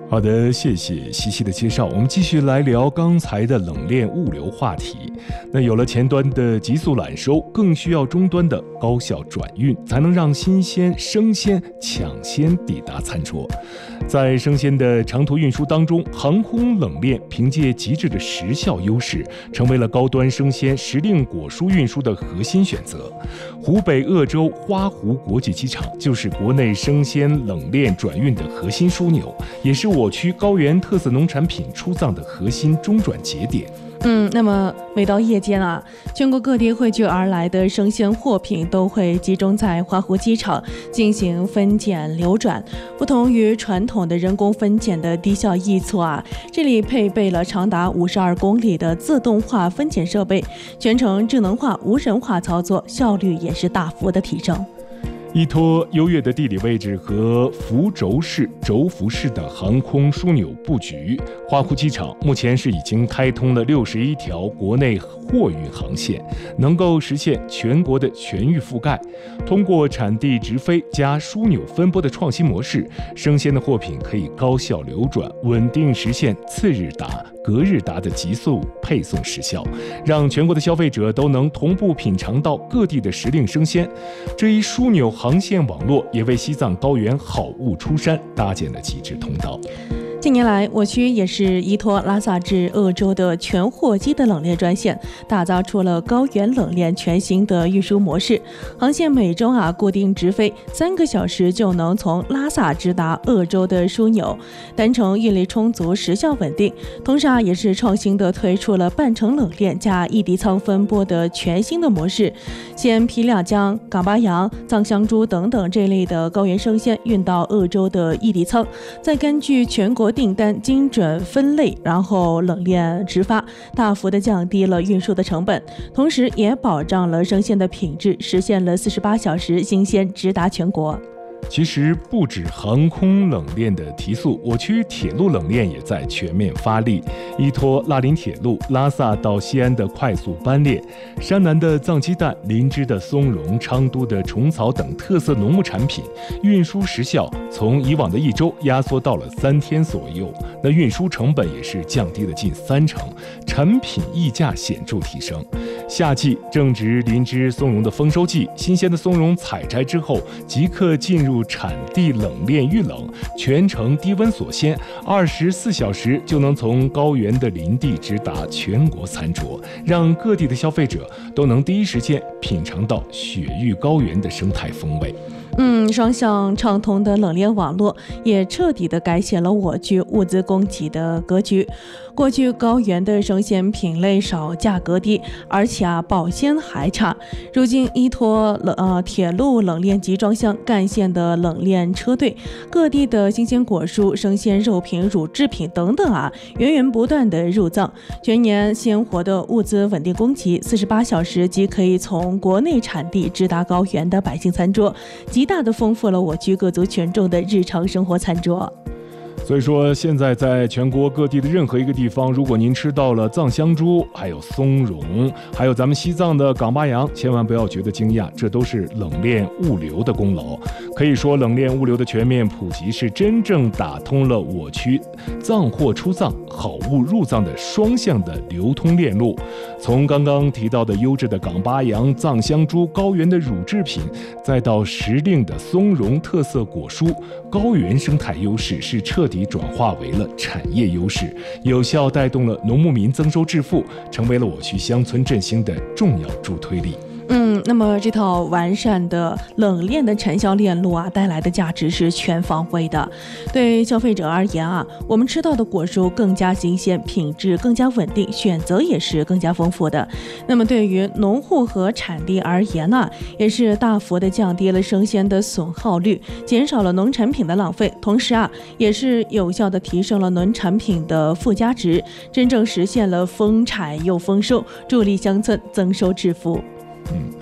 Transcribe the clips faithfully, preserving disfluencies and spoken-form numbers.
好的，谢谢西西的介绍。我们继续来聊刚才的冷链物流话题。那有了前端的急速揽收，更需要终端的高效转运，才能让新鲜生鲜抢先抵达餐桌。在生鲜的长途运输当中，航空冷链凭借极致的时效优势，成为了高端生鲜时令果蔬运输的核心选择。湖北鄂州花湖国际机场就是国内生鲜冷链转运的核心枢纽，也是我区高原特色农产品出藏的核心中转节点。 嗯，那么每到夜间啊，全国各地汇聚而来的生鲜货品都会集中在花湖机场进行分拣流转。不同于传统的人工分拣的低效易错啊，这里配备了长达五十二公里的自动化分拣设备，全程智能化、无人化操作，效率也是大幅的提升。 依托优越的地理位置和浮轴式、轴幅式的航空枢纽布局，花湖机场目前是已经开通了六十一条国内货运航线，能够实现全国的全域覆盖。通过产地直飞加枢纽分拨的创新模式，生鲜的货品可以高效流转，稳定实现次日达、隔日达的急速配送时效，让全国的消费者都能同步品尝到各地的时令生鲜。这一枢纽航线网络也为西藏高原好物出山搭建了极致通道。 近年来，我区也是依托拉萨至鄂州的全货机的冷链专线，打造出了高原冷链全新的运输模式。航线每周啊固定直飞，三个小时就能从拉萨直达鄂州的枢纽，单程运力充足，时效稳定。同时啊，也是创新的推出了半程冷链加异地仓分拨的全新的模式，先批量将冈巴羊、藏香猪等等这类的高原生鲜运到鄂州的异地仓，再根据全国订单精准分类，然后冷链直发，大幅的降低了运输的成本，同时也保障了生鲜的品质，实现了四十八小时新鲜直达全国。 其实不止航空冷链的提速，我区铁路冷链也在全面发力。依托拉林铁路拉萨到西安的快速班列，山南的藏鸡蛋、林芝的松茸、昌都的虫草等特色农牧产品，运输时效从以往的一周压缩到了三天左右，那运输成本也是降低了近三成，产品溢价显著提升。夏季正值林芝松茸的丰收季，新鲜的松茸采摘之后即刻进入产地冷链预冷，全程低温锁鲜，二十四小时就能从高原的林地直达全国餐桌，让各地的消费者都能第一时间品尝到雪域高原的生态风味。 嗯，双向畅通的冷链网络也彻底的改写了我区物资供给的格局。过去高原的生鲜品类少，价格低，而且啊保鲜还差。如今依托冷呃铁路冷链集装箱干线的冷链车队，各地的新鲜果蔬、生鲜肉品、乳制品等等啊，源源不断的入藏，全年鲜活的物资稳定供给，四十八小时即可以从国内产地直达高原的百姓餐桌，极大的丰富了我区各族群众的日常生活餐桌。 所以说，现在在全国各地的任何一个地方，如果您吃到了藏香猪，还有松茸，还有咱们西藏的冈巴羊，千万不要觉得惊讶，这都是冷链物流的功劳。可以说，冷链物流的全面普及是真正打通了我区藏货出藏、好物入藏的双向的流通链路。从刚刚提到的优质的冈巴羊、藏香猪、高原的乳制品，再到时令的松茸特色果蔬，高原生态优势是彻底转化为了产业优势，有效带动了农牧民增收致富，成为了我区乡村振兴的重要助推力。 嗯，那么这套完善的冷链的产销链路啊，带来的价值是全方位的。对消费者而言啊，我们吃到的果蔬更加新鲜，品质更加稳定，选择也是更加丰富的。那么对于农户和产地而言呢、啊，也是大幅的降低了生鲜的损耗率，减少了农产品的浪费，同时啊，也是有效的提升了农产品的附加值，真正实现了丰产又丰收，助力乡村增收致富。 嗯，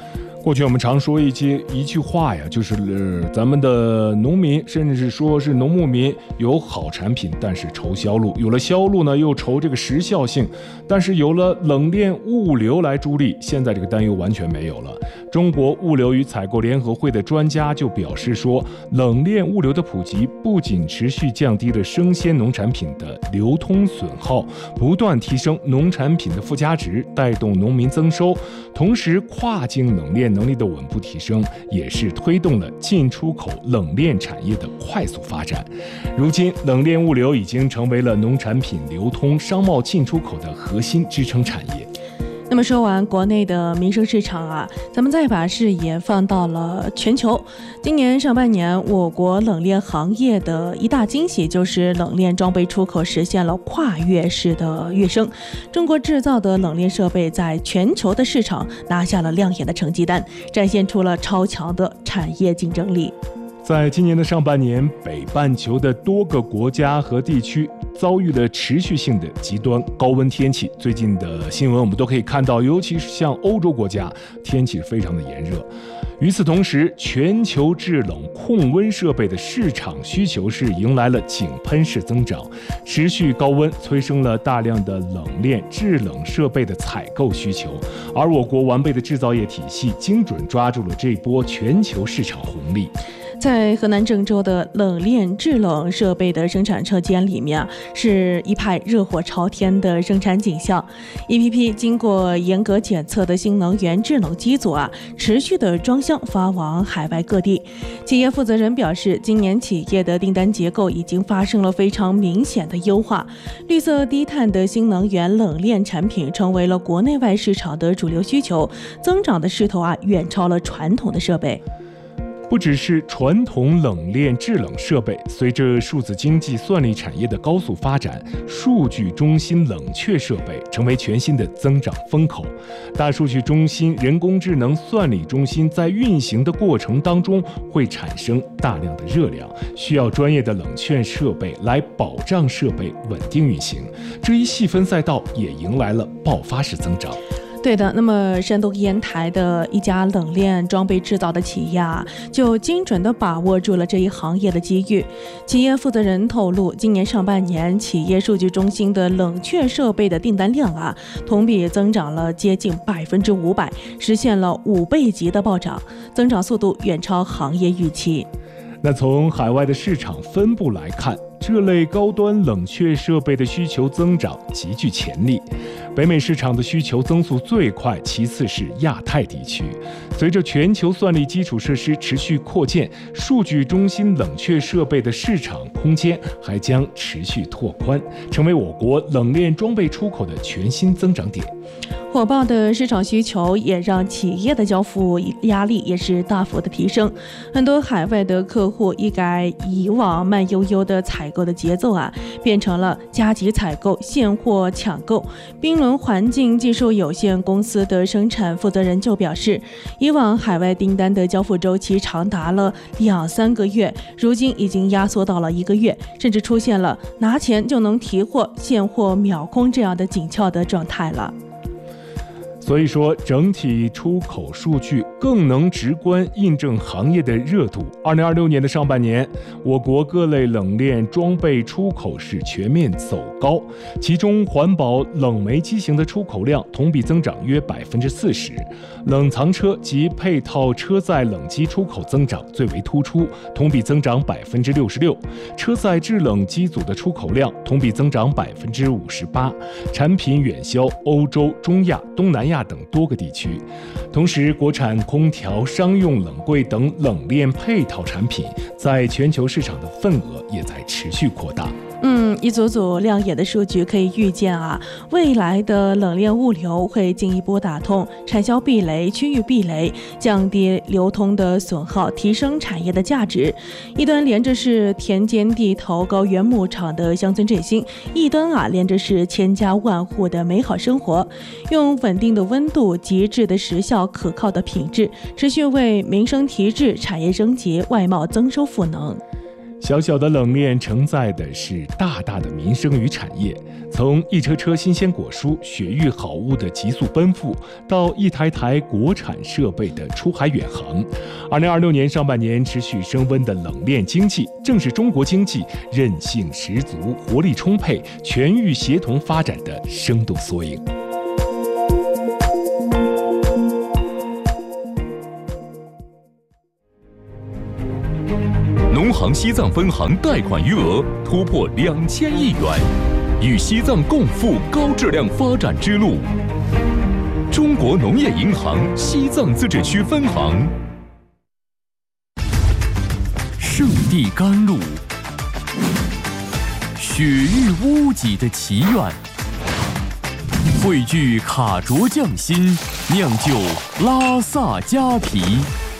过去我们常说一些一句话呀，就是、呃、咱们的农民，甚至是说是农牧民有好产品，但是愁销路；有了销路呢，又愁这个时效性。但是有了冷链物流来助力，现在这个担忧完全没有了。中国物流与采购联合会的专家就表示说，冷链物流的普及不仅持续降低了生鲜农产品的流通损耗，不断提升农产品的附加值，带动农民增收，同时跨境冷链能力的稳步提升，也是推动了进出口冷链产业的快速发展。如今，冷链物流已经成为了农产品流通、商贸进出口的核心支撑产业。 那么说完国内的民生市场啊，咱们再把视野放到了全球。今年上半年，我国冷链行业的一大惊喜就是冷链装备出口实现了跨越式的跃升。中国制造的冷链设备在全球的市场拿下了亮眼的成绩单，展现出了超强的产业竞争力。 在今年的上半年，北半球的多个国家和地区遭遇了持续性的极端高温天气。最近的新闻我们都可以看到，尤其是像欧洲国家，天气非常的炎热。与此同时，全球制冷控温设备的市场需求是迎来了井喷式增长，持续高温催生了大量的冷链制冷设备的采购需求，而我国完备的制造业体系精准抓住了这波全球市场红利。 在河南郑州的冷链制冷设备的生产车间里面啊，是一派热火朝天的生产景象。一批批经过严格检测的新能源制冷机组啊，持续的装箱发往海外各地。企业负责人表示，今年企业的订单结构已经发生了非常明显的优化，绿色低碳的新能源冷链产品成为了国内外市场的主流需求，增长的势头啊，远超了传统的设备。 不只是传统冷链制冷设备，随着数字经济算力产业的高速发展，数据中心冷却设备成为全新的增长风口。大数据中心、人工智能算力中心在运行的过程当中会产生大量的热量，需要专业的冷却设备来保障设备稳定运行。这一细分赛道也迎来了爆发式增长。 对的，那么山东烟台的一家冷链装备制造的企业啊，就精准地把握住了这一行业的机遇。企业负责人透露，今年上半年企业数据中心的冷却设备的订单量啊，同比增长了接近百分之五百，实现了五倍级的暴涨，增长速度远超行业预期。 那从海外的市场分布来看，这类高端冷却设备的需求增长极具潜力。北美市场的需求增速最快，其次是亚太地区。随着全球算力基础设施持续扩建，数据中心冷却设备的市场空间还将持续拓宽，成为我国冷链装备出口的全新增长点。 火爆的市场需求也让企业的交付压力也是大幅的提升，很多海外的客户一改以往慢悠悠的采购的节奏啊，变成了加急采购、现货抢购。冰轮环境技术有限公司的生产负责人就表示，以往海外订单的交付周期长达了两三个月，如今已经压缩到了一个月，甚至出现了拿钱就能提货、现货秒空这样的紧俏的状态了。 所以说，整体出口数据更能直观印证行业的热度。二零二六年的上半年，我国各类冷链装备出口是全面走高，其中环保冷媒机型的出口量同比增长约百分之四十，冷藏车及配套车载冷机出口增长最为突出，同比增长百分之六十六，车载制冷机组的出口量同比增长百分之五十八，产品远销欧洲、中亚、东南亚等多个地区。同时，国产空调、商用冷柜等冷链配套产品在全球市场的份额也在持续扩大。 嗯，一组组亮眼的数据可以预见啊，未来的冷链物流会进一步打通产销壁垒、区域壁垒，降低流通的损耗，提升产业的价值。一端连着是田间地头、高原牧场的乡村振兴，一端啊连着是千家万户的美好生活。用稳定的温度、极致的时效、可靠的品质，持续为民生提质、产业升级、外贸增收赋能。 小小的冷链承载的是大大的民生与产业，从一车车新鲜果蔬、雪域好物的急速奔赴，到一台台国产设备的出海远航。二零二六年上半年持续升温的冷链经济，正是中国经济韧性十足、活力充沛、全域协同发展的生动缩影。 农行西藏分行贷款余额突破两千亿元，与西藏共赴高质量发展之路。中国农业银行西藏自治区分行。圣地甘露，雪域屋脊的祈愿，汇聚卡卓匠心，酿就拉萨佳啤。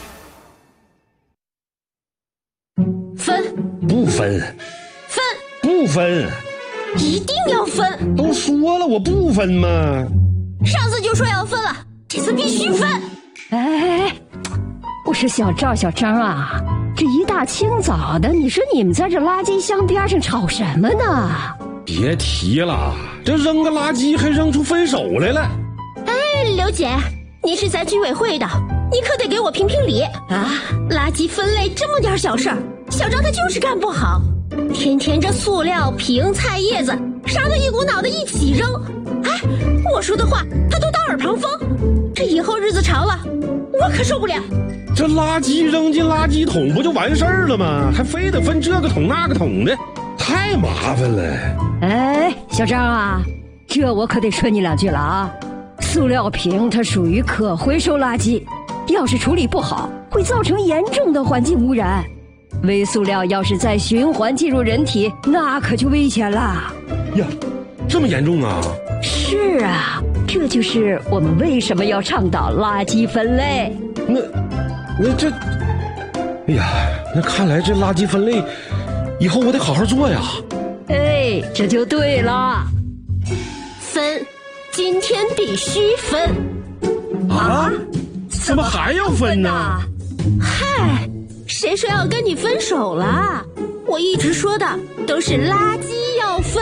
分不分， 分不分， 一定要分！ 都说了我不分嘛。 上次就说要分了，这次必须分！ 哎，我说小赵小张啊，这一大清早的，你说你们在这垃圾箱边上吵什么呢？ 别提了，这扔个垃圾还扔出分手来了。 哎，刘姐，你是咱居委会的，你可得给我评评理啊！垃圾分类这么点小事儿，小张他就是干不好，天天这塑料瓶、菜叶子啥都一股脑的一起扔。哎，我说的话他都当耳旁风，这以后日子长了，我可受不了。 这垃圾扔进垃圾桶不就完事儿了吗？还非得分这个桶那个桶的，太麻烦了。 哎，小张啊，这我可得说你两句了啊！塑料瓶它属于可回收垃圾，要是处理不好，会造成严重的环境污染。微塑料要是再循环进入人体，那可就危险了。 呀，这么严重啊？ 是啊，这就是我们为什么要倡导垃圾分类。 那，那这，哎呀，那看来这垃圾分类，以后我得好好做呀。 哎，这就对了。 分，今天必须分。 啊？怎么还要分呢？ 嗨，谁说要跟你分手了？我一直说的都是垃圾要分。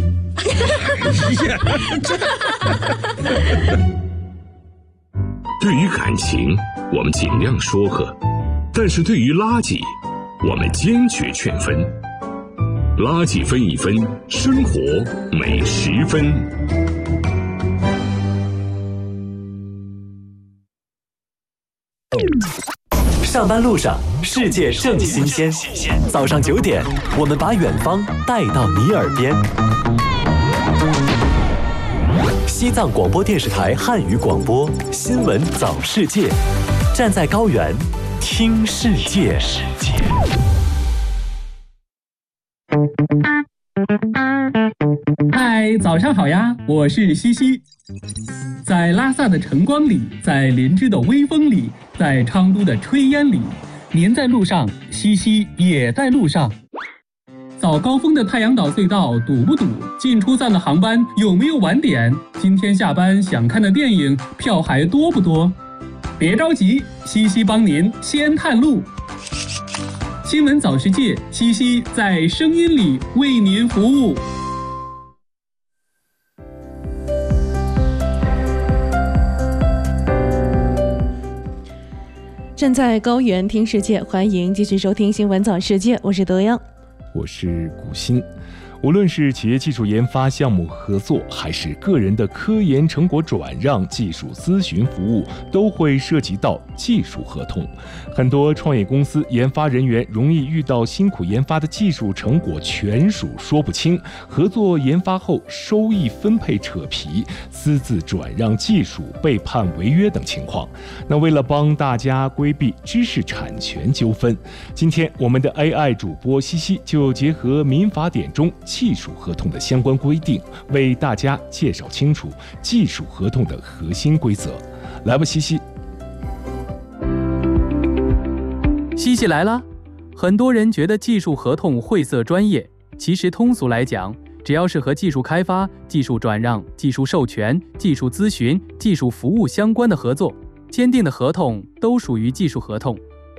对于感情，我们尽量说和；但是对于垃圾，我们坚决劝分。垃圾分一分，生活每十分。 上班路上，世界正新鲜。早上九点，我们把远方带到你耳边。西藏广播电视台汉语广播新闻早世界，站在高原听世界。 嗨，早上好呀，我是西西。在拉萨的晨光里，在林芝的微风里，在昌都的炊烟里，您在路上，西西也在路上。早高峰的太阳岛隧道堵不堵？进出站的航班有没有晚点？今天下班想看的电影票还多不多？别着急，西西帮您先探路。新闻早世界，西西在声音里为您服务。 站在高原听世界，欢迎继续收听新闻早世界，我是德阳， 我是古欣。无论是企业技术研发项目合作，还是个人的科研成果转让、技术咨询服务，都会涉及到技术合同。很多创业公司研发人员容易遇到辛苦研发的技术成果权属说不清，合作研发后收益分配扯皮，私自转让技术被判违约等情况。那为了帮大家规避知识产权纠纷，今天我们的 A I 主播西西就结合民法典中技术合同的相关规定，为大家介绍清楚技术合同的核心规则。来吧，西西。 西西来了。很多人觉得技术合同晦涩专业，其实通俗来讲，只要是和技术开发、技术转让、技术授权、技术咨询、技术服务相关的合作，签订的合同都属于技术合同。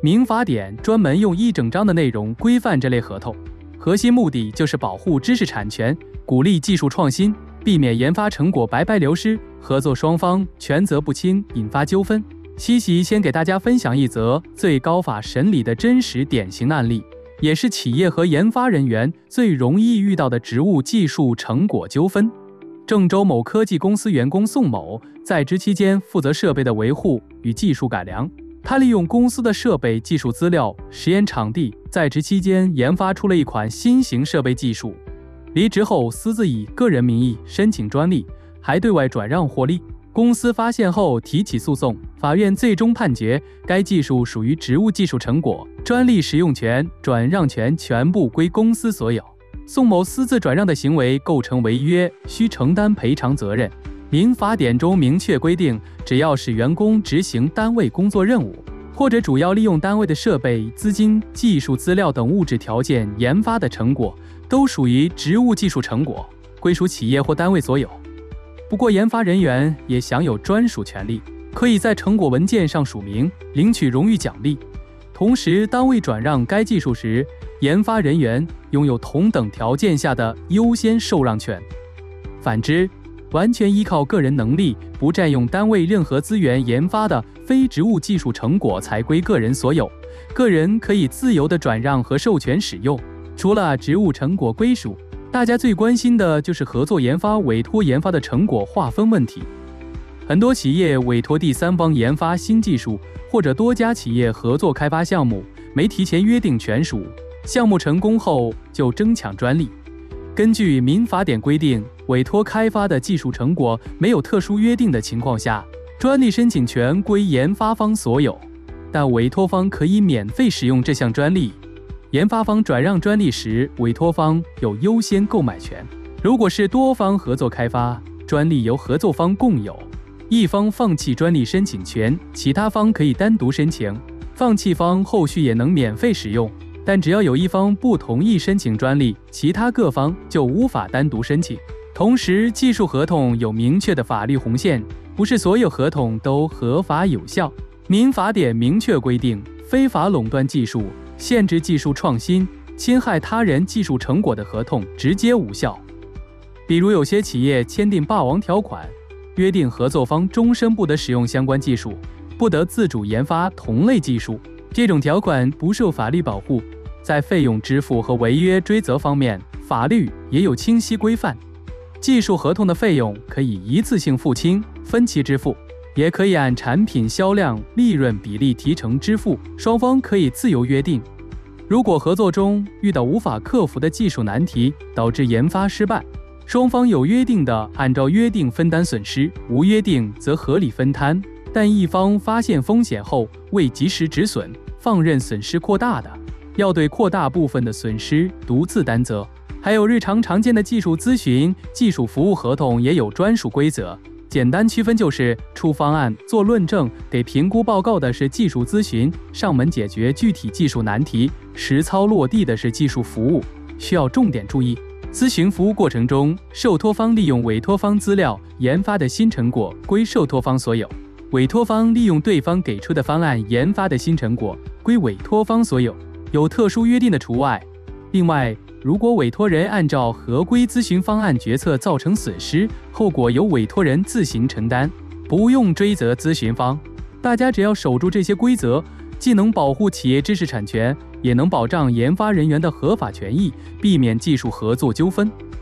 民法典专门用一整章的内容规范这类合同，核心目的就是保护知识产权，鼓励技术创新，避免研发成果白白流失，合作双方权责不清，引发纠纷。西西先给大家分享一则最高法审理的真实典型案例，也是企业和研发人员最容易遇到的职务技术成果纠纷。郑州某科技公司员工宋某在职期间负责设备的维护与技术改良，他利用公司的设备、技术资料、实验场地，在职期间研发出了一款新型设备技术。离职后私自以个人名义申请专利，还对外转让获利。公司发现后提起诉讼，法院最终判决该技术属于职务技术成果，专利使用权、转让权全部归公司所有。宋某私自转让的行为构成违约，需承担赔偿责任。民法典中明确规定，只要是员工执行单位工作任务，或者主要利用单位的设备、资金、技术资料等物质条件研发的成果，都属于职务技术成果，归属企业或单位所有。不过，研发人员也享有专属权利，可以在成果文件上署名，领取荣誉奖励。同时，单位转让该技术时，研发人员拥有同等条件下的优先受让权。反之，完全依靠个人能力，不占用单位任何资源研发的非职务技术成果才归个人所有，个人可以自由地转让和授权使用。除了职务成果归属，大家最关心的就是合作研发、委托研发的成果划分问题。很多企业委托第三方研发新技术，或者多家企业合作开发项目，没提前约定权属，项目成功后就争抢专利。根据民法典规定，委托开发的技术成果没有特殊约定的情况下，专利申请权归研发方所有，但委托方可以免费使用这项专利。研发方转让专利时，委托方有优先购买权。如果是多方合作开发，专利由合作方共有，一方放弃专利申请权，其他方可以单独申请，放弃方后续也能免费使用。但只要有一方不同意申请专利，其他各方就无法单独申请。同时，技术合同有明确的法律红线，不是所有合同都合法有效。民法典明确规定，非法垄断技术、限制技术创新、侵害他人技术成果的合同直接无效。比如有些企业签订霸王条款，约定合作方终身不得使用相关技术，不得自主研发同类技术。这种条款不受法律保护，在费用支付和违约追责方面，法律也有清晰规范。技术合同的费用可以一次性付清、分期支付，也可以按产品销量、利润比例提成支付，双方可以自由约定。如果合作中遇到无法克服的技术难题，导致研发失败，双方有约定的按照约定分担损失，无约定则合理分摊，但一方发现风险后未及时止损，放任损失扩大的，要对扩大部分的损失独自担责。还有日常常见的技术咨询、技术服务合同也有专属规则，简单区分就是出方案、做论证、给评估报告的是技术咨询，上门解决具体技术难题，实操落地的是技术服务。需要重点注意，咨询服务过程中，受托方利用委托方资料研发的新成果归受托方所有，委托方利用对方给出的方案研发的新成果归委托方所有，有特殊约定的除外。另外，如果委托人按照合规咨询方案决策造成损失，后果由委托人自行承担，不用追责咨询方。大家只要守住这些规则，既能保护企业知识产权，也能保障研发人员的合法权益，避免技术合作纠纷。